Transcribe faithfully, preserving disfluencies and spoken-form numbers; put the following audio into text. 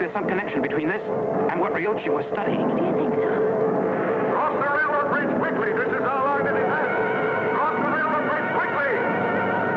there's some connection between this and what Ryuichi was studying. Do you think so?